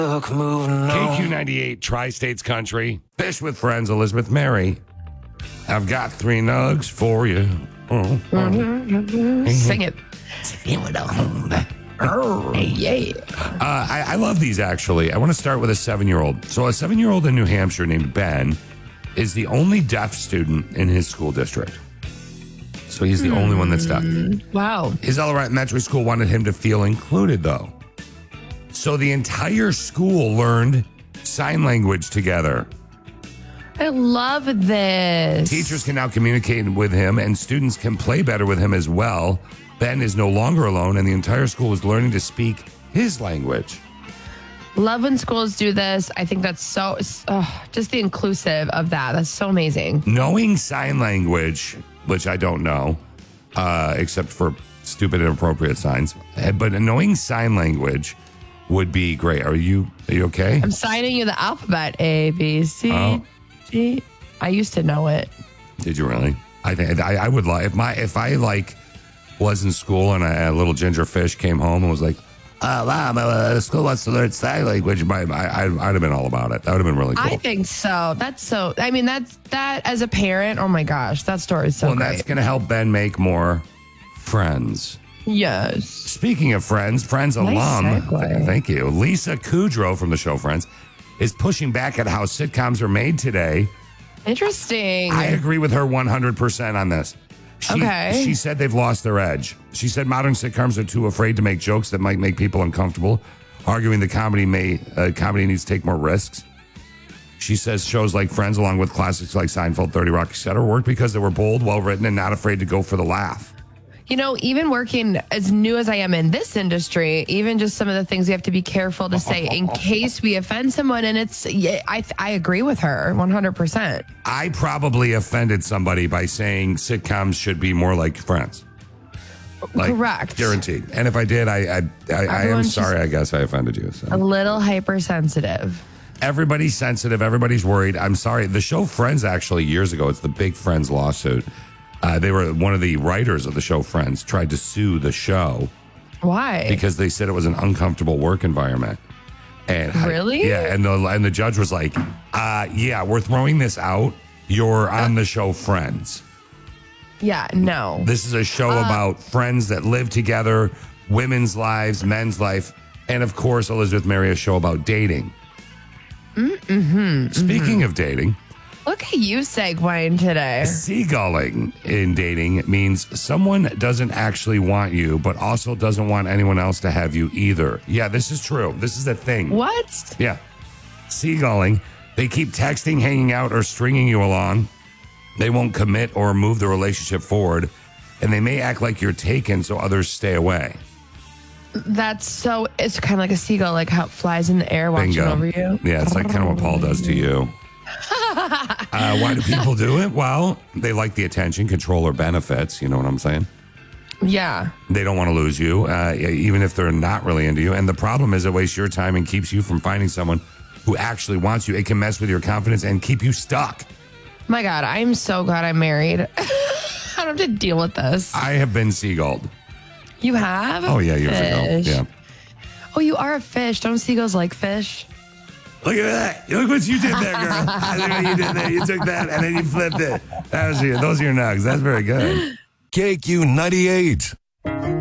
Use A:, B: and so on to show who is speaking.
A: KQ98, Tri-States Country. Fish with Friends, Elizabeth Mary. I've got 3 nugs for you.
B: Sing it. Yeah.
A: I love these, actually. I want to start with a 7-year-old. So a 7-year-old in New Hampshire named Ben is the only deaf student in his school district. So he's the only one that's deaf.
B: Wow.
A: His elementary school wanted him to feel included, though. So the entire school learned sign language together.
B: I love this.
A: Teachers can now communicate with him, and students can play better with him as well. Ben is no longer alone, and the entire school is learning to speak his language.
B: Love when schools do this. I think that's so, just the inclusive of that. That's so amazing.
A: Knowing sign language, which I don't know, except for stupid inappropriate signs, but knowing sign language would be great. Are you okay?
B: I'm signing you the alphabet. A, B, C, G. I used to know it.
A: Did you really? I think I would like if I was in school and a little ginger fish came home and was like, "Wow, the school wants to learn sign language." I'd have been all about it. That would have been really cool.
B: I think so. That's so. I mean, that as a parent. Oh my gosh, that story is so
A: well,
B: great.
A: That's going to help Ben make more friends.
B: Yes.
A: Speaking of Friends alum,
B: segue.
A: Thank you. Lisa Kudrow from the show Friends is pushing back at how sitcoms are made today.
B: Interesting.
A: I agree with her 100% on this. She said they've lost their edge. She said modern sitcoms are too afraid to make jokes that might make people uncomfortable, arguing the comedy needs to take more risks. She says shows like Friends, along with classics like Seinfeld, 30 Rock, etc., work because they were bold, well-written, and not afraid to go for the laugh.
B: You know, even working as new as I am in this industry, even just some of the things we have to be careful to say in case we offend someone. And I agree with her 100%.
A: I probably offended somebody by saying sitcoms should be more like Friends.
B: Correct.
A: Guaranteed. And if I did, I am sorry. I guess I offended you. So.
B: A little hypersensitive.
A: Everybody's sensitive. Everybody's worried. I'm sorry. The show Friends, actually, years ago, it's the big Friends lawsuit. They were one of the writers of the show Friends tried to sue the show.
B: Why?
A: Because they said it was an uncomfortable work environment. And
B: really?
A: And the judge was like, yeah, we're throwing this out. You're on the show Friends.
B: Yeah, no.
A: This is a show about friends that live together, women's lives, men's life, and of course, Elizabeth Mary, a show about dating. Speaking of dating.
B: Look at you segueing today.
A: Seagulling in dating means someone doesn't actually want you, but also doesn't want anyone else to have you either. Yeah, this is true. This is a thing.
B: What?
A: Yeah. Seagulling. They keep texting, hanging out, or stringing you along. They won't commit or move the relationship forward, and they may act like you're taken so others stay away.
B: It's kind of like a seagull, like how it flies in the air watching over you.
A: Yeah, it's like kind of what Paul does to you. Why do people do it? Well, they like the attention, control, or benefits. You know what I'm saying?
B: Yeah.
A: They don't want to lose you, even if they're not really into you. And the problem is it wastes your time and keeps you from finding someone who actually wants you. It can mess with your confidence and keep you stuck.
B: My God, I'm so glad I'm married. I don't have to deal with this.
A: I have been seagulled.
B: You have?
A: Oh, yeah, years ago. Yeah.
B: Oh, you are a fish. Don't seagulls like fish?
A: Look at that. Look what you did there, girl. Look what you did there. You took that and then you flipped it. Those are your nugs. That's very good.
C: KQ98.